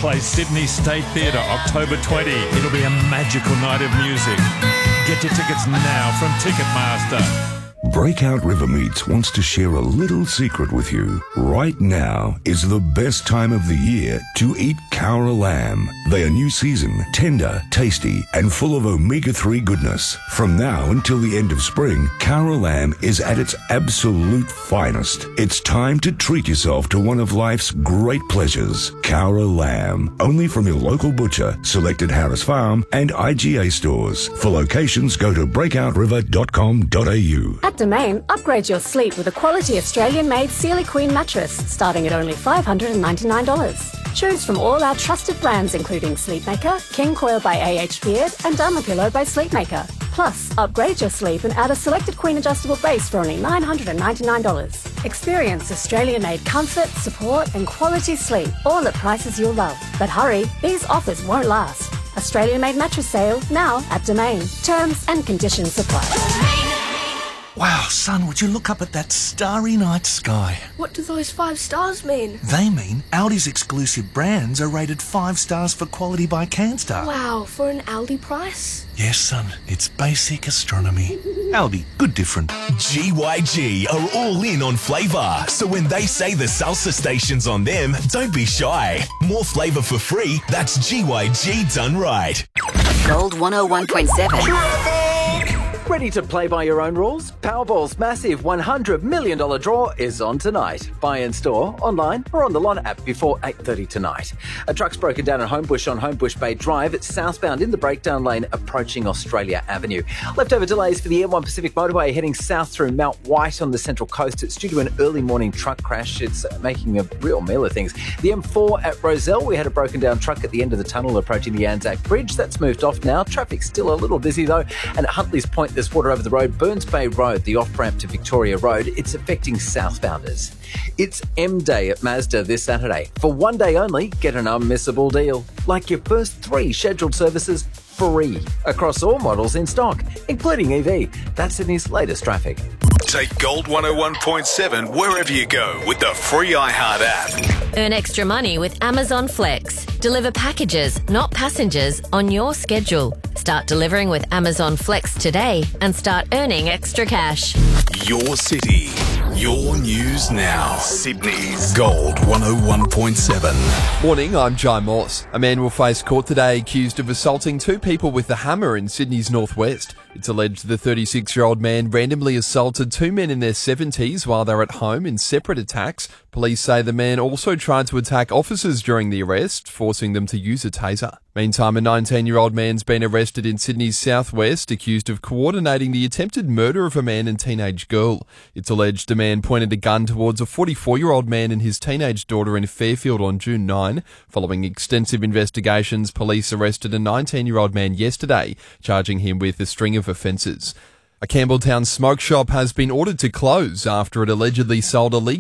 Place, Sydney State Theatre, October 20. It'll be a magical night of music. Get your tickets now from Ticketmaster. Breakout River Meats wants to share a little secret with you. Right now is the best time of the year to eat Cowra lamb. They are new season, tender, tasty, and full of omega-3 goodness. From now until the end of spring, Cowra lamb is at its absolute finest. It's time to treat yourself to one of life's great pleasures. Cowra lamb, only from your local butcher, selected Harris Farm and IGA stores. For locations, go to breakoutriver.com.au. At Domain, upgrade your sleep with a quality Australian-made Sealy Queen mattress, starting at only $599. Choose from all our trusted brands including Sleepmaker, King Coil by AH Beard, and Dermapillow by Sleepmaker. Plus, upgrade your sleep and add a selected Queen adjustable base for only $999. Experience Australian-made comfort, support, and quality sleep, all at prices you'll love. But hurry, these offers won't last. Australian-made mattress sale now at Domain. Terms and conditions apply. Wow, son, would you look up at that starry night sky? What do those 5 stars mean? They mean Aldi's exclusive brands are rated 5 stars for quality by Canstar. Wow, for an Aldi price? Yes, son, it's basic astronomy. Aldi, good different. GYG are all in on flavour, so when they say the salsa station's on them, don't be shy. More flavour for free, that's GYG done right. Gold 101.7. Ready to play by your own rules? Powerball's massive $100 million draw is on tonight. Buy in store, online, or on the Lon app before 8:30 tonight. A truck's broken down at Homebush on Homebush Bay Drive. It's southbound in the breakdown lane approaching Australia Avenue. Leftover delays for the M1 Pacific Motorway heading south through Mount White on the Central Coast. It's due to an early morning truck crash. It's making a real meal of things. The M4 at Rozelle, we had a broken down truck at the end of the tunnel approaching the Anzac Bridge. That's moved off now. Traffic's still a little busy though. And at Huntley's Point, there's water over the road. Burns Bay Road, the off-ramp to Victoria Road, it's affecting southbounders. It's M Day at Mazda this Saturday. For one day only, get an unmissable deal. Like your first 3 scheduled services free across all models in stock, including EV. That's Sydney's latest traffic. Take Gold 101.7 wherever you go with the free iHeart app. Earn extra money with Amazon Flex. Deliver packages, not passengers, on your schedule. Start delivering with Amazon Flex today and start earning extra cash. Your city, your news now. Sydney's Gold 101.7. Morning, I'm Jai Morse. A man will face court today accused of assaulting 2 people with a hammer in Sydney's northwest. It's alleged the 36-year-old man randomly assaulted 2 men in their 70s while they were at home in separate attacks. Police say the man also tried to attack officers during the arrest, forcing them to use a taser. Meantime, a 19-year-old man's been arrested in Sydney's southwest, accused of coordinating the attempted murder of a man and teenage girl. It's alleged the man pointed a gun towards a 44-year-old man and his teenage daughter in Fairfield on June 9. Following extensive investigations, police arrested a 19-year-old man yesterday, charging him with a string of offences. A Campbelltown smoke shop has been ordered to close after it allegedly sold illegal